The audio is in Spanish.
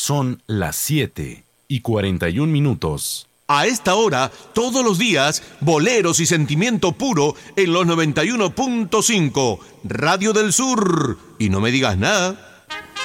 Son las 7:41. A esta hora, todos los días, boleros y sentimiento puro en los 91.5, Radio del Sur. Y no me digas nada.